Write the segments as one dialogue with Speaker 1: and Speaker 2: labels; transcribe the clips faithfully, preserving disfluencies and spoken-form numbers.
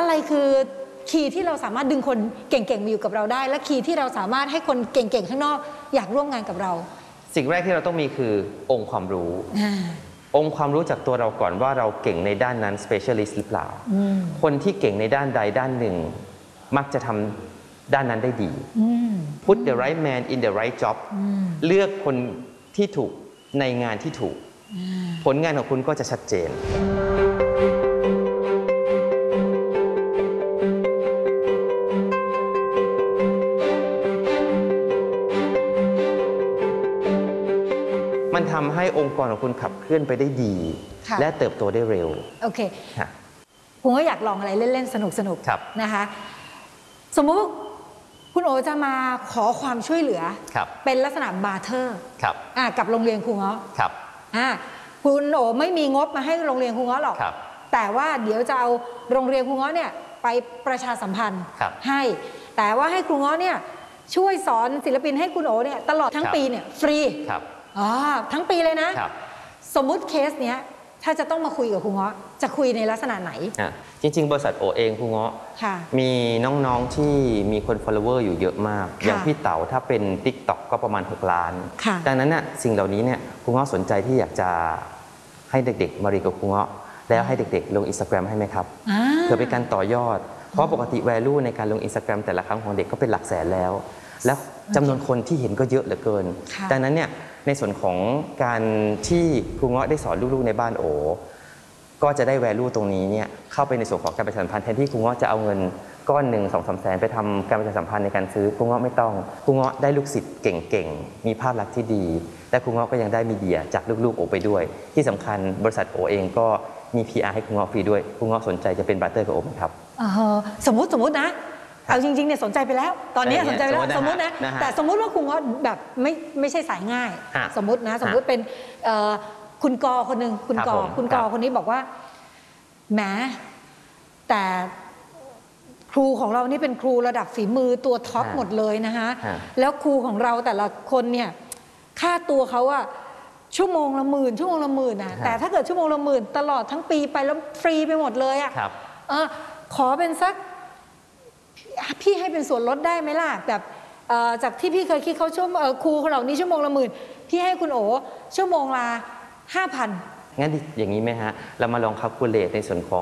Speaker 1: อะไรคือคีย์ที่เราสามารถดึงคนเก่งๆมาอยู่กับเราได้และคีย์ที่เราสามารถให้คนเก่งๆข้างนอกอยากร่วมงานกับเรา
Speaker 2: สิ่งแรกที่เราต้องมีคือองค์ความรู้องค์ความรู้จากตัวเราก่อนว่าเราเก่งในด้านนั้น specialist หรือเปล่าคนที่เก่งในด้านใดด้านหนึ่งมักจะทำด้านนั้นได้ดี put the right man in the right job เลือกคนที่ถูกในงานที่ถูกผลงานของคุณก็จะชัดเจนมันทำให้องค์กรของคุณขับเคลื่อนไปได้ดีและเติบโตได้เร็ว
Speaker 1: โอเคผมก็อยากลองอะไรเล่นๆสนุกๆนะคะสมมุติคุณโอจะมาขอความช่วยเหลือเป็นลักษณะบาร์เทอร์กับโรงเรียนครูเงาะคุณโอไม่มีงบมาให้โรงเรียนครูเงาะหรอกแต่ว่าเดี๋ยวจะเอาโรงเรียนครูเงาะเนี่ยไปประชาสัมพันธ์ให้แต่ว่าให้ครูเงาะเนี่ยช่วยสอนศิลปินให้คุณโอเนี่ยตลอดทั้งปีเนี่ยฟรีอ๋อทั้งปีเลยนะสมมุติเคสเนี้ยถ้าจะต้องมาคุยกับครูเงาะจะคุยในลักษณะไหน
Speaker 2: จริงๆบริษัทโอเองครูเงาะมีน้องๆที่มีคน follower อยู่เยอะมากอย่างพี่เต๋าถ้าเป็น ติ๊กต็อก ก็ประมาณหกล้านดังนั้นน่ะสิ่งเหล่านี้เนี่ยครูเงาะสนใจที่อยากจะให้เด็กๆมาเรียนกับครูเงาะแล้วให้เด็กๆลง Instagram ให้ไหมครับเพื่อเป็นการต่อยอดเพราะปกติ value ในการลง Instagram แต่ละครั้งของเด็กก็เป็นหลักแสนแล้วแล้วจำนวนคนที่เห็นก็เยอะเหลือเกินดังนั้นเนี่ยในส่วนของการที่ครูเงาะได้สอนลูกๆในบ้านโอก็จะได้ value ตรงนี้เนี่ยเข้าไปในส่วนของการประชาสัมพันธ์แทนที่ครูเงาะจะเอาเงินก้อนหนึ่งสองสามแสนไปทำการประชาสัมพันธ์ในการซื้อครูเงาะไม่ต้องครูเงาะได้ลูกศิษย์เก่งๆมีภาพลักษณ์ที่ดีและครูเงาะก็ยังได้มีเดียจากลูกๆโอไปด้วยที่สำคัญบริษัทโอเองก็มี พี อาร์ ให้ครูเงาะฟรีด้วยครูเงาะสนใจจะเป็นบาร์เตอร์กับโอไหมครับ
Speaker 1: สมมติสมมตินะเอาจริงๆเนี่ยสนใจไปแล้วตอนนี้สนใจไปแล้วสมมตินะแต่สมมติว่าครูเงาะแบบไม่ไม่ใช่สายง่ายสมมตินะสมมติเป็นคุณกอคนหนึ่งคุณกอคุณกอคนนี้บอกว่าแหมแต่ครูของเรานี่เป็นครูระดับฝีมือตัวท็อปหมดเลยนะคะแล้วครูของเราแต่ละคนเนี่ยค่าตัวเขาอะชั่วโมงละหมื่นชั่วโมงละหมื่นนะแต่ถ้าเกิดชั่วโมงละหมื่นตลอดทั้งปีไปแล้วฟรีไปหมดเลยอะขอเป็นสักพี่ให้เป็นส่วนลดได้ไหมล่ะแบบจากที่พี่เคยคิดเขาชั่วครูของเรานี่ชั่วโมงละหมื่นพี่ให้คุณโอชั่วโมงละห้าพัน
Speaker 2: งั้นอย่างนี้ไหมฮะเรามาลองคัลคูลเลตในส่วนของ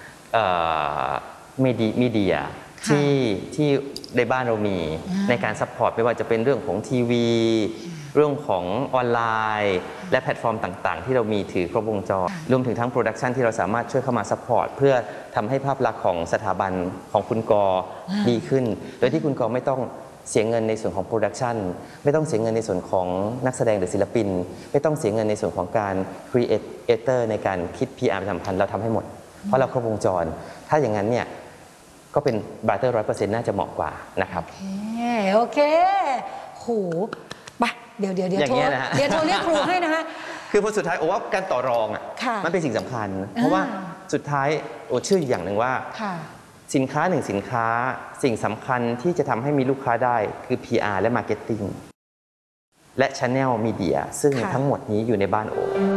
Speaker 2: มีดีมีเดียที่ที่ในบ้านเรามีในการซัพพอร์ตไม่ว่าจะเป็นเรื่องของทีวีเรื่องของออนไลน์และแพลตฟอร์มต่างๆที่เรามีถือครบวงจรรวมถึงทั้งโปรดักชันที่เราสามารถช่วยเข้ามาซัพพอร์ตเพื่อทำให้ภาพลักษณ์ของสถาบันของคุณกอดีขึ้นโดยที่คุณกอไม่ต้องเสียเงินในส่วนของโปรดักชันไม่ต้องเสียเงินในส่วนของนักแสดงหรือศิลปินไม่ต้องเสียเงินในส่วนของการครีเอเตอร์ในการคิด พี อาร์ ประชาสัมพันธ์เราทำให้หมดเพราะเราครบวงจรถ้าอย่างนั้นเนี่ยก็เป็นบาร์เตอร์ร้อยเปอร์เซ็นต์น่าจะเหมาะกว่านะครับ
Speaker 1: โอเคโอเคโหไปเดี๋ยวเดี๋ยวเดี๋ยวโทรเดี๋ยวโทรเรียกครูให้นะคะ
Speaker 2: คือพอสุดท้ายโอ้ว่าการต่อรองอ่ะมันเป็นสิ่งสำคัญเพราะว่าสุดท้ายโอ้เชื่ออย่างหนึ่งว่าสินค้าหนึ่งสินค้าสิ่งสำคัญที่จะทำให้มีลูกค้าได้คือ พี อาร์ และ Marketing และ Channel Media ซึ่งทั้งหมดนี้อยู่ในบ้านโอ